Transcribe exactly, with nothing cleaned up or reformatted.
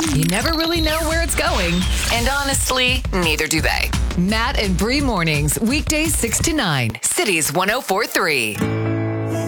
You never really know where it's going. And honestly, neither do they. Matt and Bree mornings, weekdays six to nine. Cities one oh four three.